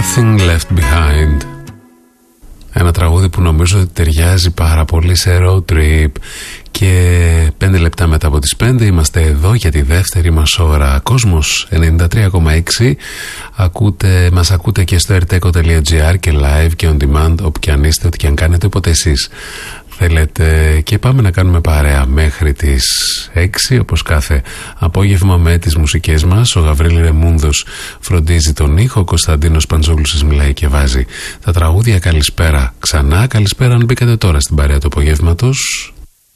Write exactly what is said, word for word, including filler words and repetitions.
Nothing Left Behind. Ένα τραγούδι που νομίζω ότι ταιριάζει πάρα πολύ σε road trip. Και πέντε λεπτά μετά από τις πέντε είμαστε εδώ για τη δεύτερη μας ώρα. Κόσμος ενενήντα τρία κόμμα έξι. Ακούτε, μας ακούτε και στο erteco τελεία gr και live και on demand, όπου και αν είστε, ό,τι και αν κάνετε, όποτε εσείς θέλετε. Και πάμε να κάνουμε παρέα μέχρι τις έξι, όπως κάθε απόγευμα, με τις μουσικές μας. Ο Γαβρίλη Ρεμούνδος φροντίζει τον ήχο, ο Κωνσταντίνος Παντζόλου σας μιλάει και βάζει τα τραγούδια. Καλησπέρα ξανά, καλησπέρα αν μπήκατε τώρα στην παρέα του απογεύματος.